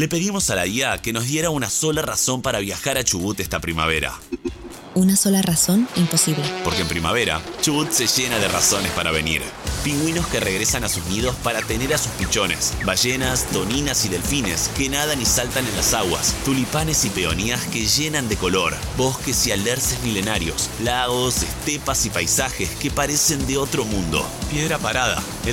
Le pedimos a la IA que nos diera una sola razón para viajar a Chubut esta primavera. Una sola razón, imposible. Porque en primavera, Chubut se llena de razones para venir. Pingüinos que regresan a sus nidos para tener a sus pichones. Ballenas, toninas y delfines que nadan y saltan en las aguas. Tulipanes y peonías que llenan de color. Bosques y alerces milenarios. Lagos, estepas y paisajes que parecen de otro mundo. Piedra Parada,